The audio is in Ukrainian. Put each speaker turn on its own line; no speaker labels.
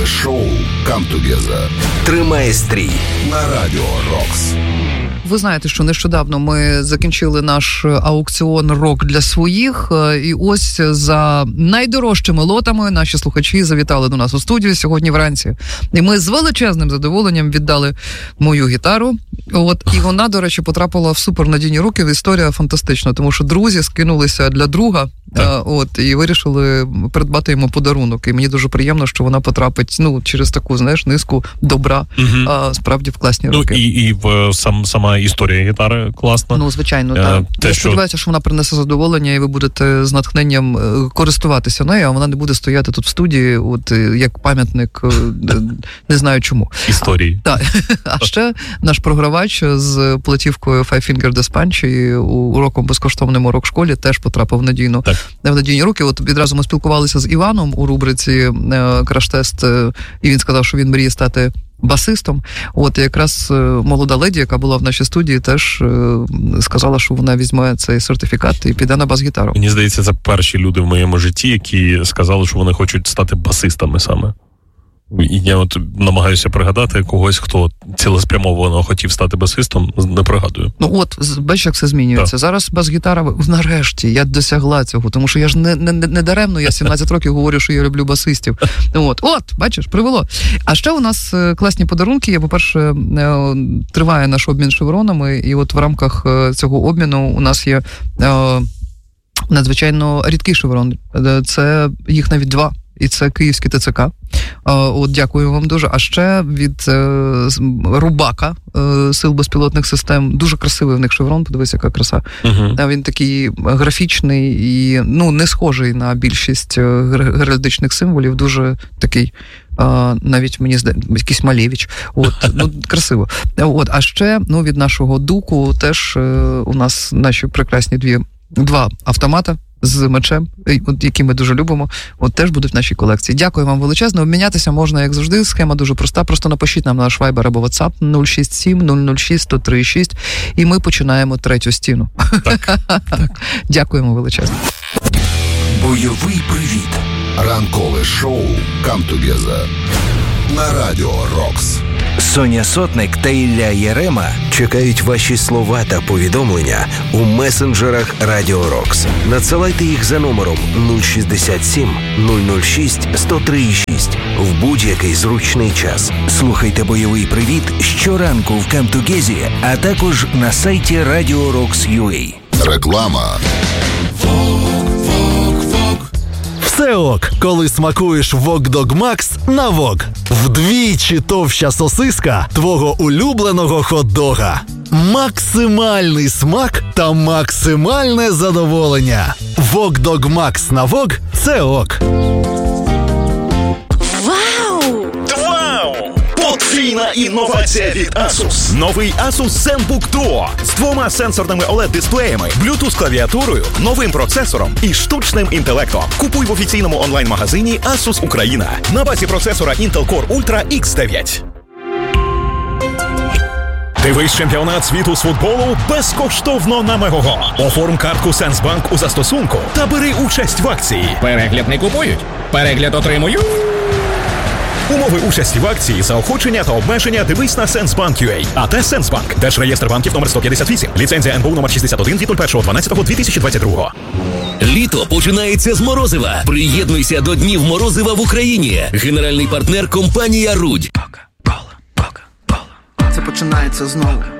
шоу «Come Together» тримає стрій на Радіо Рокс.
Ви знаєте, що нещодавно ми закінчили наш аукціон «Рок для своїх», і ось за найдорожчими лотами наші слухачі завітали до нас у студію сьогодні вранці. І ми з величезним задоволенням віддали мою гітару. І вона, до речі, потрапила в супернадійні руки. Історія фантастична, тому що друзі скинулися для друга, і вирішили придбати йому подарунок. І мені дуже приємно, що вона потрапить, через таку, низку добра, справді в класні руки.
І сама історія гітари класна.
Звичайно, так. Я сподіваюся, що вона принесе задоволення, і ви будете з натхненням користуватися нею, а вона не буде стояти тут в студії, як пам'ятник, не знаю чому.
Історії.
Так. А ще наш програвач з платівкою Five Finger Death Punch і уроком безкоштовному рок-школі теж потрапив в надійні руки. Відразу ми спілкувалися з Іваном у рубриці «Краш-тест», і він сказав, що він мріє стати басистом. І якраз молода леді, яка була в нашій студії, теж сказала, що вона візьме цей сертифікат і піде на бас-гітару.
Мені здається, це перші люди в моєму житті, які сказали, що вони хочуть стати басистами саме. І я намагаюся пригадати когось, хто цілеспрямовано хотів стати басистом, не пригадую.
Бачиш, як все змінюється. Так. Зараз бас-гітара, нарешті, я досягла цього, тому що я ж не даремно, я 17 років говорю, що я люблю басистів. Бачиш, привело. А ще у нас класні подарунки. По-перше, триває наш обмін шевронами, і в рамках цього обміну у нас є надзвичайно рідкий шеврон. Це їх навіть 2. І це київський ТЦК. Дякую вам дуже. А ще від Рубака, Сил безпілотних систем. Дуже красивий в них шеврон, подивись, яка краса. Він такий графічний і не схожий на більшість геральдичних символів. Дуже такий, навіть мені здається, якийсь Малевич. Красиво. А ще від нашого Дуку теж у нас наші прекрасні 2 автомата з мечем, які ми дуже любимо, теж будуть в нашій колекції. Дякую вам величезно. Обмінятися можна, як завжди. Схема дуже проста. Просто напишіть нам на наш Viber або WhatsApp 067 006 1036, і ми починаємо 3-ю стіну.
Так.
Дякуємо величезно.
Бойовий привіт. Ранкове шоу «Come Together» на Радіо Рокс.
Соня Сотник та Ілля Єрема чекають ваші слова та повідомлення у месенджерах Радіо Рокс. Надсилайте їх за номером 067 006 1036 в будь-який зручний час. Слухайте бойовий привіт щоранку в Come Together, а також на сайті Radio Rocks.ua.
Реклама.
Все ок, коли смакуєш Wok Dog Max на Wok. Вдвічі товща сосиска твого улюбленого хот-дога. Максимальний смак та максимальне задоволення. Wok Dog Max на Wok – це ок.
Вау! Подвійна інновація від Asus. Новий Asus ZenBook Duo з 2 сенсорними OLED-дисплеями, Bluetooth-клавіатурою, новим процесором і штучним інтелектом. Купуй в офіційному онлайн-магазині Asus Україна на базі процесора Intel Core Ultra X9. Дивись чемпіонат світу з футболу безкоштовно на Мегого. Оформ картку Сенсбанк у застосунку та бери участь в акції.
Перегляд не купують, перегляд отримую.
Умови участі в акції, заохочення та обмеження дивись на Sensbank.ua. АТ Сенсбанк. Держреєстр банків номер 158. Ліцензія НБУ номер 61 від 01.12.2022.
Літо починається з морозива. Приєднуйся до Днів морозива в Україні. Генеральний партнер – компанія «Рудь».
Це починається знову.